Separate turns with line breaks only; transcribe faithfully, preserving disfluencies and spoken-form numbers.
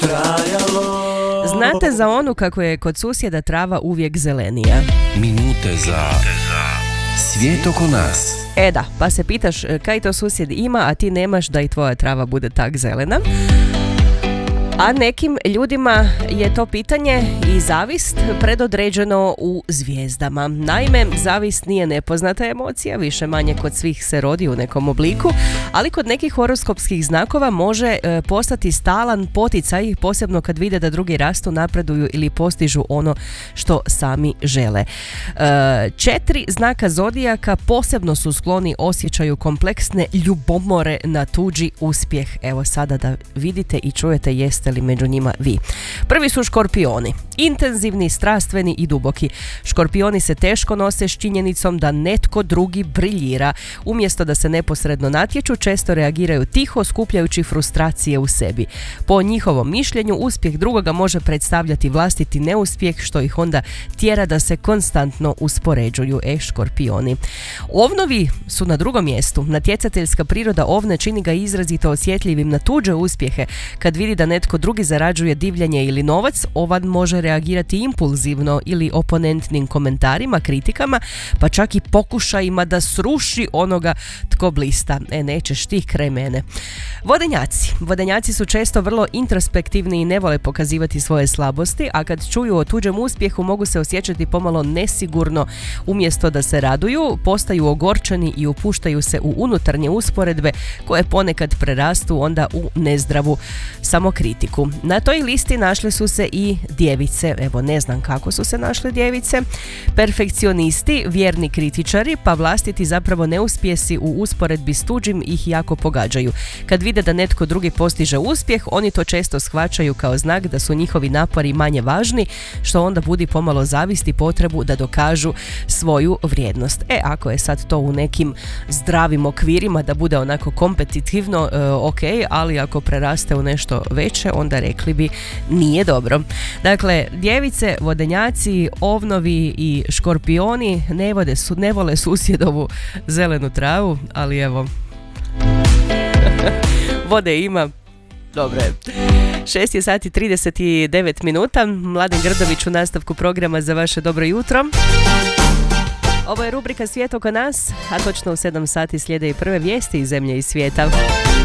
trajalo.
Znate za onu kako je kod susjeda trava uvijek zelenija?
Minute za svijet oko nas.
E da, pa se pitaš kaj to susjed ima, a ti nemaš da i tvoja trava bude tak zelena. A nekim ljudima je to pitanje i zavist predodređeno u zvijezdama. Naime, zavist nije nepoznata emocija, više manje kod svih se rodi u nekom obliku, ali kod nekih horoskopskih znakova može e, postati stalan poticaj, posebno kad vide da drugi rastu, napreduju ili postižu ono što sami žele. E, četiri znaka zodijaka posebno su skloni osjećaju kompleksne ljubomore na tuđi uspjeh. Evo sada da vidite i čujete jeste li među njima vi. Prvi su škorpioni. Intenzivni, strastveni i duboki. Škorpioni se teško nose s činjenicom da netko drugi briljira. Umjesto da se neposredno natječu, često reagiraju tiho, skupljajući frustracije u sebi. Po njihovom mišljenju, uspjeh drugoga može predstavljati vlastiti neuspjeh, što ih onda tjera da se konstantno uspoređuju. E, škorpioni. Ovnovi su na drugom mjestu. Natjecateljska priroda ovne čini ga izrazito osjetljivim na tuđe uspjehe. Kad vidi da netko drugi zarađuje divljanje ili novac, ovan može reagirati impulzivno ili oponentnim komentarima, kritikama, pa čak i pokušajima da sruši onoga tko blista. E, nećeš ti kraj mene. Vodenjaci. Vodenjaci su često vrlo introspektivni i ne vole pokazivati svoje slabosti, a kad čuju o tuđem uspjehu mogu se osjećati pomalo nesigurno. Umjesto da se raduju, postaju ogorčeni i upuštaju se u unutarnje usporedbe koje ponekad prerastu onda u nezdravu samokritiku. Na toj listi našle su se i djevice. Evo, ne znam kako su se našle djevice. Perfekcionisti, vjerni kritičari, pa vlastiti zapravo neuspjesi u usporedbi s tuđim ih jako pogađaju. Kad vide da netko drugi postiže uspjeh, oni to često shvaćaju kao znak da su njihovi napori manje važni, što onda budi pomalo zavisti potrebu da dokažu svoju vrijednost. E, ako je sad to u nekim zdravim okvirima da bude onako kompetitivno, e, ok, ali ako preraste u nešto veće, onda rekli bi nije dobro. Dakle, djevice, vodenjaci, ovnovi i škorpioni ne, vode, su, ne vole susjedovu zelenu travu, ali evo, vode ima. Dobro je. šest je sati trideset devet minuta. Mladen Grdović u nastavku programa za vaše dobro jutro. Ovo je rubrika Svijet oko nas, a točno u sedam sati slijede i prve vijesti iz zemlje i svijeta.